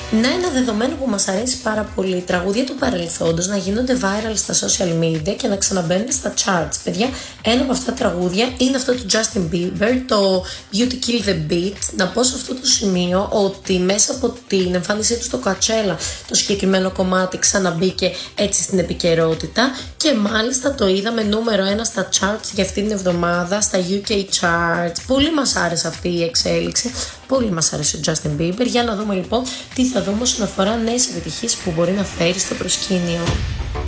Να, ένα δεδομένο που μας αρέσει πάρα πολύ, τραγούδια του παρελθόντος να γίνονται viral στα social media και να ξαναμπαίνουν στα charts. Παιδιά, ένα από αυτά τα τραγούδια είναι αυτό του Justin Bieber, το Beauty Kill the Beat. Να πω σε αυτό το σημείο ότι μέσα από την εμφάνισή του στο Coachella το συγκεκριμένο κομμάτι ξαναμπήκε έτσι στην επικαιρότητα και μάλιστα το είδαμε νούμερο 1 στα charts για αυτή την εβδομάδα, στα UK charts. Πολύ μας άρεσε αυτή η εξέλιξη, πολύ μας άρεσε ο Justin Bieber. Για να δούμε λοιπόν τι θα δούμε όσον αφορά νέες επιτυχίες που μπορεί να φέρει στο προσκήνιο.